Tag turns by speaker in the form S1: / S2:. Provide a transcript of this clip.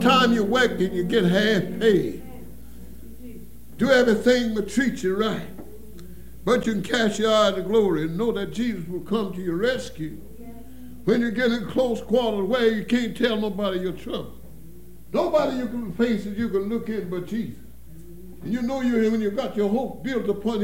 S1: Sometimes you work and you get half paid. Do everything but treat you right. But you can cast your eye to glory and know that Jesus will come to your rescue. When you get in close quarters where you can't tell nobody your trouble. Nobody you can face it you can look in but Jesus. And you know when you got your hope built upon